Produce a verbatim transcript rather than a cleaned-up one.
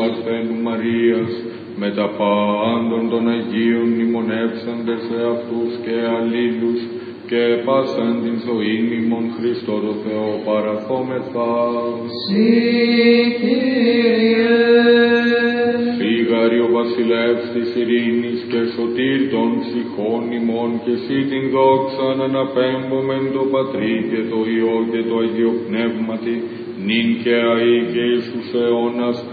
Παρθένου Μαρίας, με τα πάντων των Αγίων μνημονεύσαντες σε αυτούς και αλλήλους, και πάσαν την ζωήν ημών Χριστό το Θεό παραθόμεθα. Συ, Κύριε. Φύγαρη ο βασιλεύς της ειρήνης και σωτήρ των ψυχών ημών, και εσύ την δόξαν αναπέμπομεν το Πατρί και το Υιό και το Αγίο Πνεύματι, νυν και αεί και εις τους αιώνας